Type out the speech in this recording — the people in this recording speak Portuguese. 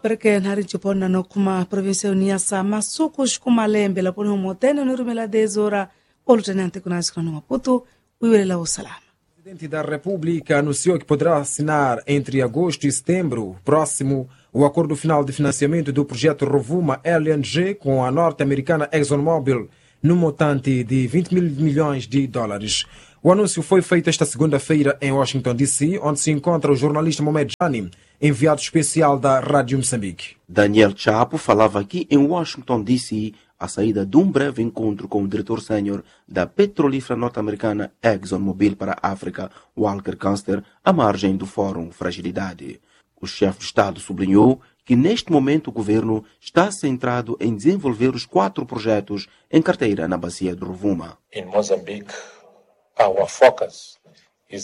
para que na Rijipona no kuma província Uniasa Masucos kuma lembe la pone homotena no rumela 10 horas o lieutenante kunasika no Maputo uiwelela o salama. O presidente da República anunciou que poderá assinar entre agosto e setembro próximo o acordo final de financiamento do projeto Rovuma LNG com a norte-americana ExxonMobil no montante de 20 mil milhões de dólares. O anúncio foi feito esta segunda-feira em Washington, D.C., onde se encontra o jornalista Mohamed Jani, enviado especial da Rádio Moçambique. Daniel Chapo falava aqui em Washington, D.C., à saída de um breve encontro com o diretor sênior da petrolífera norte-americana ExxonMobil para a África, Walker Canster, à margem do Fórum Fragilidade. O chefe de Estado sublinhou que neste momento o governo está centrado em desenvolver os 4 projetos em carteira na bacia do Rovuma. In Mozambique, our focus